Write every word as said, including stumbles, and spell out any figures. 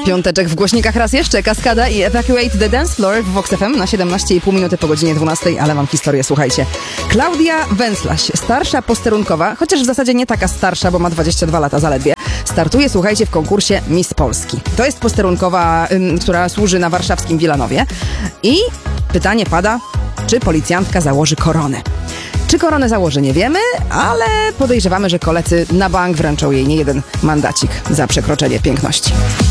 Piąteczek w głośnikach raz jeszcze. Kaskada i Evacuate the Dance Floor w Vox F M na siedemnaście i pół minuty po godzinie dwunastej, ale mam historię, słuchajcie. Klaudia Węslaś, starsza posterunkowa, chociaż w zasadzie nie taka starsza, bo ma dwadzieścia dwa lata zaledwie, startuje, słuchajcie, w konkursie Miss Polski. To jest posterunkowa, ym, która służy na warszawskim Wilanowie. I pytanie pada, czy policjantka założy koronę? Czy koronę założy, nie wiemy, ale podejrzewamy, że koledzy na bank wręczą jej niejeden mandacik za przekroczenie piękności.